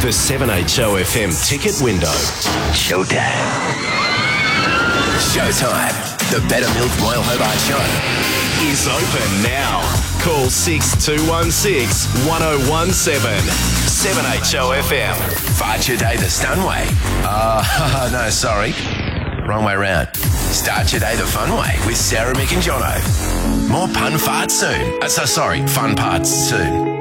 The 7HO FM ticket window. Showtime. Showtime. The Better Milk Royal Hobart Show Is open now. Call 6216 1017. 7HO FM. Fart your day the stun way. No, sorry. Wrong way round. Start your day the fun way with Sarah, Mick and Jono. More pun farts soon. Fun parts soon.